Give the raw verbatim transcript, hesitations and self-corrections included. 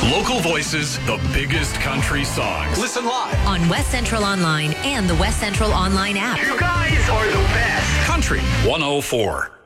Local voices, the biggest country songs. Listen live on West Central Online and the West Central Online app. You guys are the best. Country one oh four.